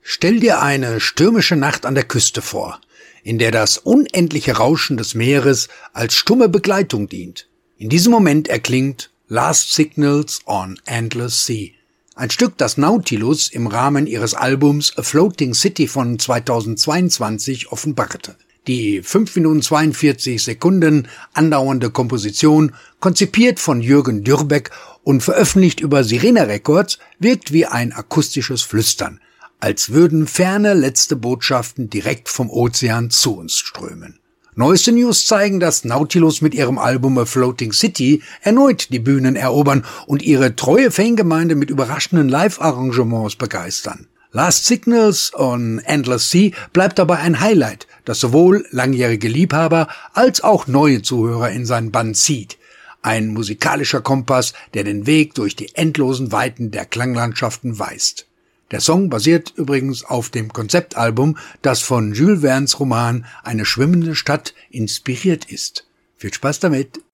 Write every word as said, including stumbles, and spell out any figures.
Stell dir eine stürmische Nacht an der Küste vor, in der das unendliche Rauschen des Meeres als stumme Begleitung dient. In diesem Moment erklingt Last Signals on Endless Sea, ein Stück, das Nautilus im Rahmen ihres Albums A Floating City von zweitausendzweiundzwanzig offenbarte. Die fünf Minuten zweiundvierzig Sekunden andauernde Komposition, konzipiert von Jürgen Dürbeck und veröffentlicht über Sirena Records, wirkt wie ein akustisches Flüstern, als würden ferne letzte Botschaften direkt vom Ozean zu uns strömen. Neueste News zeigen, dass Nautilus mit ihrem Album A Floating City erneut die Bühnen erobern und ihre treue Fangemeinde mit überraschenden Live-Arrangements begeistern. Last Signals on Endless Sea bleibt dabei ein Highlight, das sowohl langjährige Liebhaber als auch neue Zuhörer in seinen Bann zieht. Ein musikalischer Kompass, der den Weg durch die endlosen Weiten der Klanglandschaften weist. Der Song basiert übrigens auf dem Konzeptalbum, das von Jules Verne's Roman Eine schwimmende Stadt inspiriert ist. Viel Spaß damit!